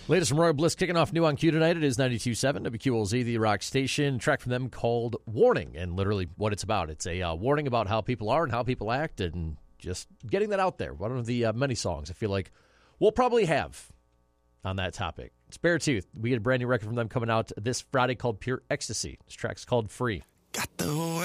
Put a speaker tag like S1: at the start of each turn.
S1: Latest from Royal Bliss kicking off new on Q tonight. It is 92.7 WQLZ, the rock station. Track from them called Warning, and literally what it's about. It's a warning about how people are and how people act, and just getting that out there. One of the many songs I feel like we'll probably have on that topic. It's Beartooth. We get a brand new record from them coming out this Friday called Pure Ecstasy. This track's called Free.
S2: Got the